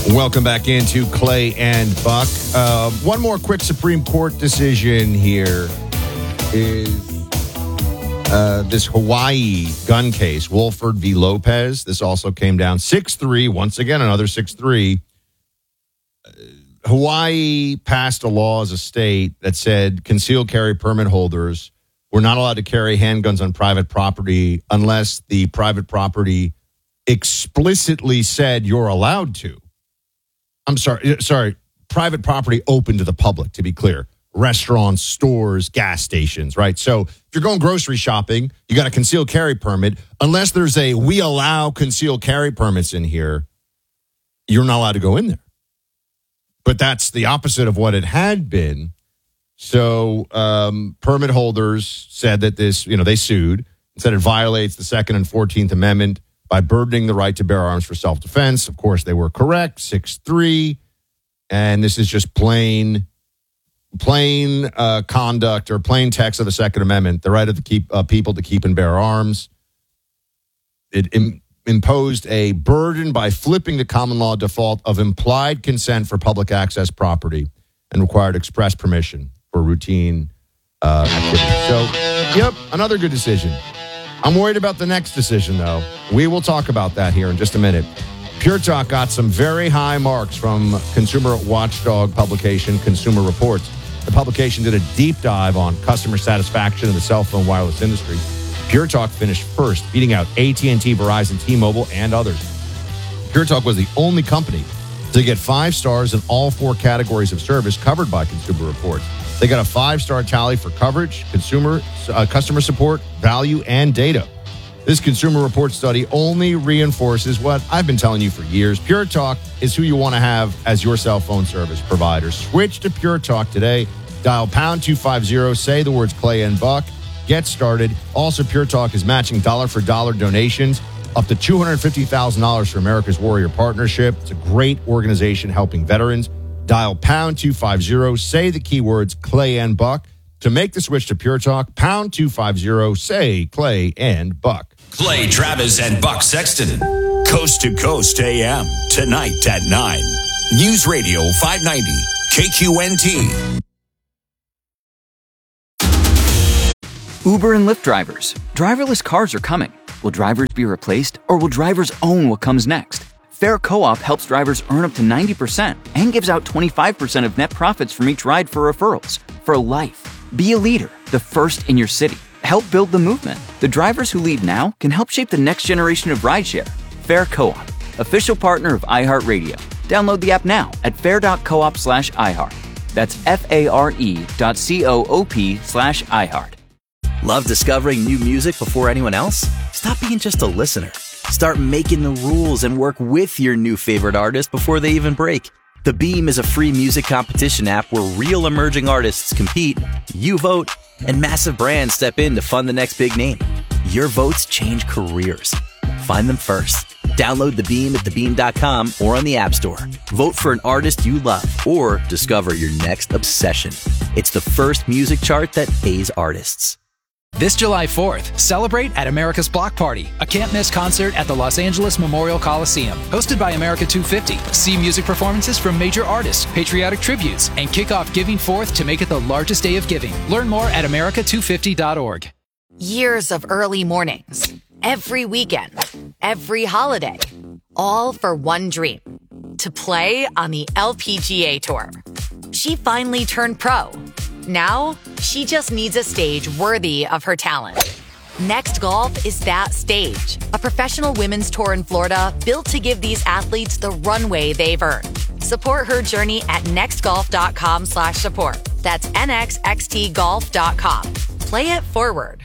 Welcome back into Clay and Buck. One more quick Supreme Court decision here is this Hawaii gun case, Wolford v. Lopez. This also came down 6-3. Once again, another 6-3. Hawaii passed a law as a state that said concealed carry permit holders were not allowed to carry handguns on private property unless the private property explicitly said you're allowed to. I'm sorry, private property open to the public, to be clear. Restaurants, stores, gas stations, right? So if you're going grocery shopping, you got a concealed carry permit. Unless there's a we allow concealed carry permits in here, you're not allowed to go in there. But that's the opposite of what it had been. So permit holders said that this, they sued and said it violates the Second and 14th Amendment by burdening the right to bear arms for self-defense. Of course, they were correct, 6-3. And this is just plain conduct or plain text of the Second Amendment, the right of the people to keep and bear arms. It imposed a burden by flipping the common law default of implied consent for public access property and required express permission for routine activities. So, another good decision. I'm worried about the next decision, though. We will talk about that here in just a minute. Pure Talk got some very high marks from consumer watchdog publication Consumer Reports. The publication did a deep dive on customer satisfaction in the cell phone wireless industry. Pure Talk finished first, beating out AT&T, Verizon, T-Mobile, and others. Pure Talk was the only company to get 5 stars in all 4 categories of service covered by Consumer Reports. They got a 5-star tally for coverage, customer support, value, and data. This Consumer Reports study only reinforces what I've been telling you for years. Pure Talk is who you want to have as your cell phone service provider. Switch to Pure Talk today. Dial pound 250, say the words Clay and Buck. Get started. Also, Pure Talk is matching dollar-for-dollar donations up to $250,000 for America's Warrior Partnership. It's a great organization helping veterans. Dial pound 250, say the keywords Clay and Buck. To make the switch to Pure Talk, pound 250, say Clay and Buck. Clay Travis and Buck Sexton. Coast to Coast AM. Tonight at 9. News Radio 590. KQNT. Uber and Lyft drivers. Driverless cars are coming. Will drivers be replaced, or will drivers own what comes next? Fair Co-op helps drivers earn up to 90% and gives out 25% of net profits from each ride for referrals. For life. Be a leader, the first in your city. Help build the movement. The drivers who lead now can help shape the next generation of rideshare. Fair Co-op, official partner of iHeartRadio. Download the app now at fair.coop/iHeart. That's FARE.coop/iHeart. Love discovering new music before anyone else? Stop being just a listener. Start making the rules and work with your new favorite artist before they even break. The Beam is a free music competition app where real emerging artists compete, you vote, and massive brands step in to fund the next big name. Your votes change careers. Find them first. Download The Beam at thebeam.com or on the App Store. Vote for an artist you love or discover your next obsession. It's the first music chart that pays artists. This July 4th, celebrate at America's Block Party, a can't-miss concert at the Los Angeles Memorial Coliseum. Hosted by America 250, see music performances from major artists, patriotic tributes, and kick off Giving Forth to make it the largest day of giving. Learn more at america250.org. Years of early mornings, every weekend, every holiday, all for one dream, to play on the LPGA Tour. She finally turned pro. Now, she just needs a stage worthy of her talent. Next Golf is that stage. A professional women's tour in Florida built to give these athletes the runway they've earned. Support her journey at nextgolf.com/support. That's nxxtgolf.com. Play it forward.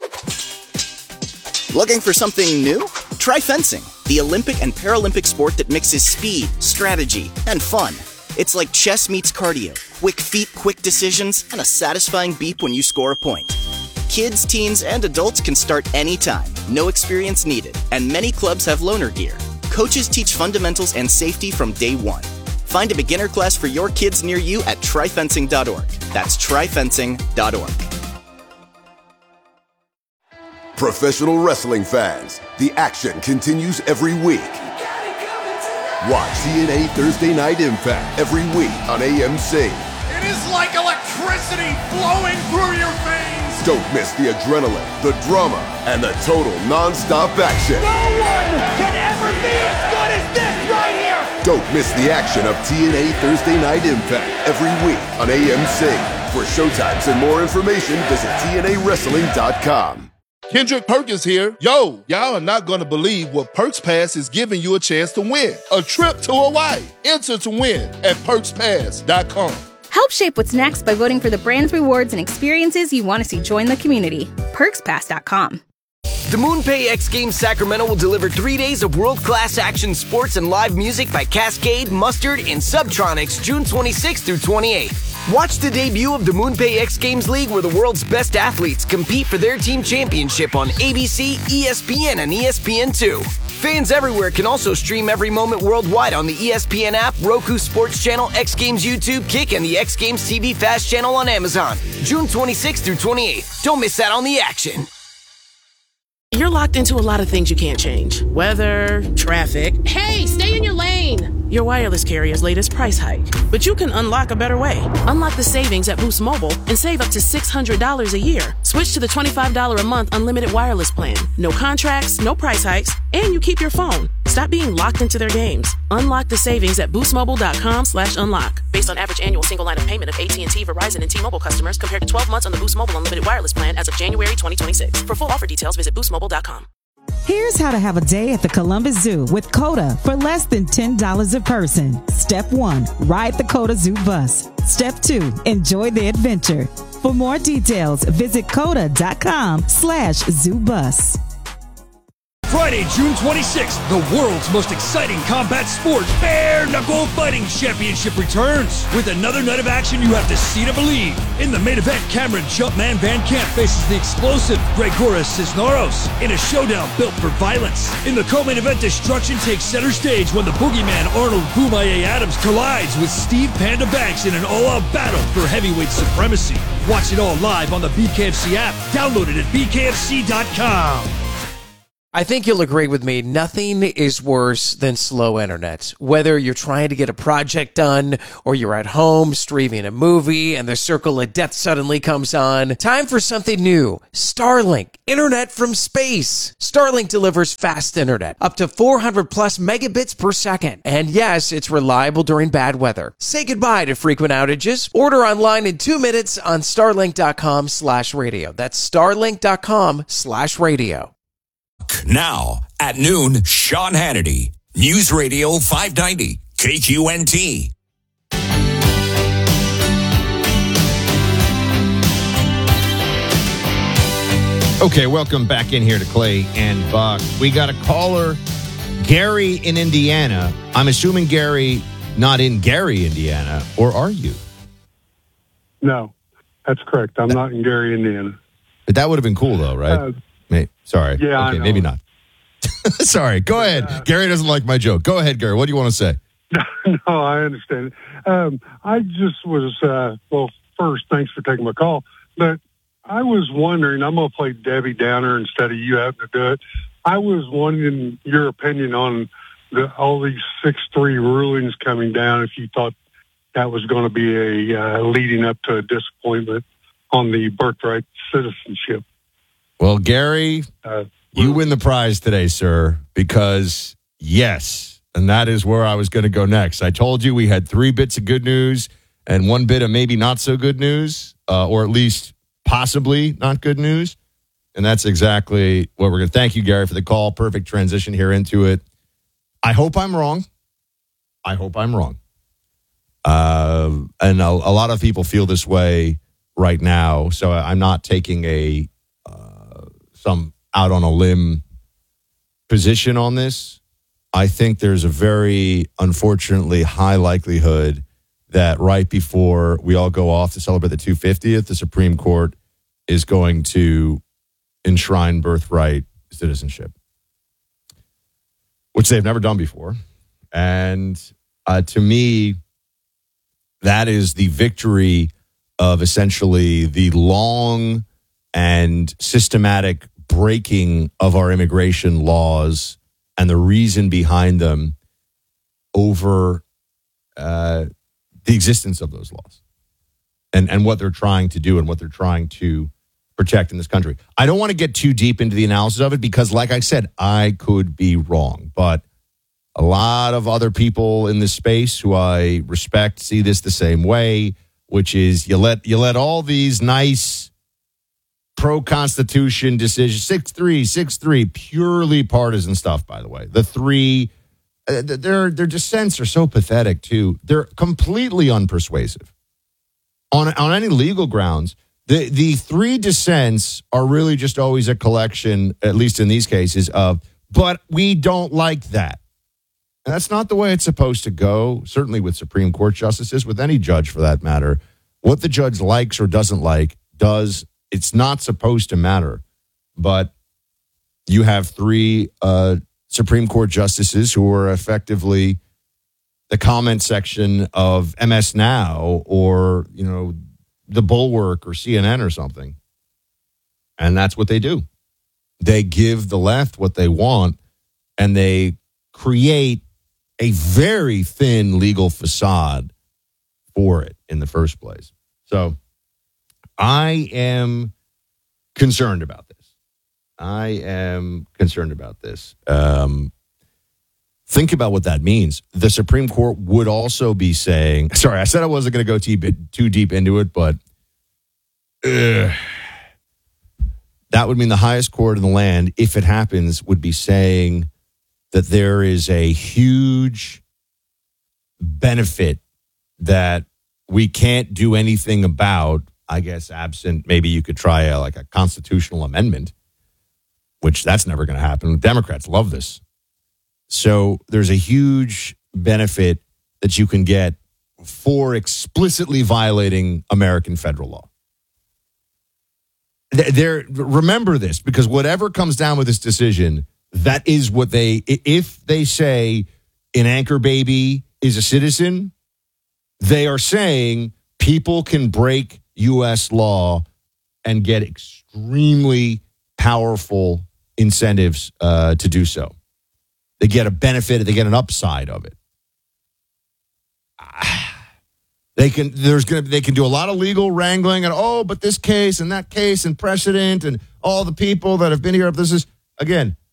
Looking for something new? Try fencing, the Olympic and Paralympic sport that mixes speed, strategy, and fun. It's like chess meets cardio. Quick feet, quick decisions, and a satisfying beep when you score a point. Kids, teens, and adults can start anytime. No experience needed. And many clubs have loaner gear. Coaches teach fundamentals and safety from day one. Find a beginner class for your kids near you at tryfencing.org. That's tryfencing.org. Professional wrestling fans, the action continues every week. Watch TNA Thursday Night Impact every week on AMC. It is like electricity flowing through your veins. Don't miss the adrenaline, the drama, and the total non-stop action. No one can ever be as good as this right here. Don't miss the action of TNA Thursday Night Impact every week on AMC. For showtimes and more information, visit TNAWrestling.com. Kendrick Perkins here. Yo, y'all are not going to believe what Perks Pass is giving you a chance to win. A trip to Hawaii. Enter to win at PerksPass.com. Help shape what's next by voting for the brands, rewards, and experiences you want to see join the community. PerksPass.com. The MoonPay X Games Sacramento will deliver 3 days of world-class action sports and live music by Cascade, Mustard, and Subtronics June 26th through 28th. Watch the debut of the MoonPay X Games League where the world's best athletes compete for their team championship on ABC, ESPN, and ESPN2. Fans everywhere can also stream every moment worldwide on the ESPN app, Roku Sports Channel, X Games YouTube, Kick, and the X Games TV Fast channel on Amazon. June 26th through 28th. Don't miss out on the action. You're locked into a lot of things you can't change. Weather, traffic. Hey, stay in your lane. Your wireless carrier's latest price hike. But you can unlock a better way. Unlock the savings at Boost Mobile and save up to $600 a year. Switch to the $25 a month unlimited wireless plan. No contracts, no price hikes, and you keep your phone. Stop being locked into their games. Unlock the savings at boostmobile.com/unlock. Based on average annual single line of payment of AT&T, Verizon, and T-Mobile customers compared to 12 months on the Boost Mobile unlimited wireless plan as of January 2026. For full offer details, visit boostmobile.com. Here's how to have a day at the Columbus Zoo with COTA for less than $10 a person. Step 1, ride the COTA Zoo bus. Step 2, enjoy the adventure. For more details, visit COTA.com/ZooBus. Friday, June 26th, the world's most exciting combat sport, Bare Knuckle Fighting Championship returns. With another night of action you have to see to believe. In the main event, Cameron Jumpman Van Camp faces the explosive Gregoras Cisneros in a showdown built for violence. In the co-main event, destruction takes center stage when the boogeyman Arnold Boomaye Adams collides with Steve Panda Banks in an all-out battle for heavyweight supremacy. Watch it all live on the BKFC app. Download it at BKFC.com. I think you'll agree with me, nothing is worse than slow internet. Whether you're trying to get a project done or you're at home streaming a movie and the circle of death suddenly comes on, time for something new. Starlink, internet from space. Starlink delivers fast internet, up to 400 plus megabits per second. And yes, it's reliable during bad weather. Say goodbye to frequent outages. Order online in 2 minutes on starlink.com/radio. That's starlink.com/radio. Now, at noon, Sean Hannity, News Radio 590, KQNT. Okay, welcome back in here to Clay and Buck. We got a caller, Gary in Indiana. I'm assuming Gary, not in Gary, Indiana, or are you? No, that's correct. I'm not in Gary, Indiana. But that would have been cool, though, right? Sorry. Yeah, okay, maybe not. Sorry. Go ahead. Gary doesn't like my joke. Go ahead, Gary. What do you want to say? No, I understand. I just was, first, thanks for taking my call. But I was wondering, I'm going to play Debbie Downer instead of you having to do it. I was wondering your opinion on all these 6-3 rulings coming down, if you thought that was going to be a leading up to a disappointment on the birthright citizenship. Well, Gary, you win the prize today, sir, because yes, and that is where I was going to go next. I told you we had 3 bits of good news and 1 bit of maybe not so good news, or at least possibly not good news. And that's exactly what we're going to. Thank you, Gary, for the call. Perfect transition here into it. I hope I'm wrong. And a lot of people feel this way right now, so I'm not taking some out on a limb position on this. I think there's a very, unfortunately, high likelihood that right before we all go off to celebrate the 250th, the Supreme Court is going to enshrine birthright citizenship, which they've never done before. And to me, that is the victory of essentially the long and systematic breaking of our immigration laws and the reason behind them. over the existence of those laws and what they're trying to do and what they're trying to protect in this country. I don't want to get too deep into the analysis of it because, like I said, I could be wrong. But a lot of other people in this space who I respect see this the same way, which is you let all these nice pro-Constitution decisions, 6-3, 6-3, purely partisan stuff, by the way. The three, their dissents are so pathetic, too. They're completely unpersuasive. On any legal grounds, the three dissents are really just always a collection, at least in these cases, of, but we don't like that. And that's not the way it's supposed to go, certainly with Supreme Court justices, with any judge for that matter. What the judge likes or doesn't like it's not supposed to matter. But you have three Supreme Court justices who are effectively the comment section of MS Now or, The Bulwark or CNN or something. And that's what they do. They give the left what they want, and they create a very thin legal facade for it in the first place. So I am concerned about this. Think about what that means. The Supreme Court would also be saying, sorry, I said I wasn't going to go too deep into it, but that would mean the highest court in the land, if it happens, would be saying that there is a huge benefit that we can't do anything about, I guess, absent maybe you could try a constitutional amendment, which that's never going to happen. Democrats love this. So there's a huge benefit that you can get for explicitly violating American federal law. Remember this, because whatever comes down with this decision, that is what if they say an anchor baby is a citizen, they are saying people can break U.S. law and get extremely powerful incentives to do so. They get a benefit, they get an upside of it. They can do a lot of legal wrangling and but this case and that case and precedent and all the people that have been here. This is, again,